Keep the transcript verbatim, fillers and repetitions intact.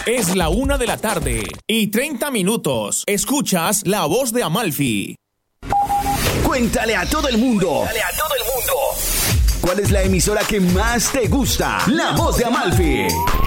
Es la una de la tarde y treinta minutos. Escuchas La Voz de Amalfi. Cuéntale a todo el mundo. Cuéntale a todo el mundo. ¿Cuál es la emisora que más te gusta? La Voz de Amalfi.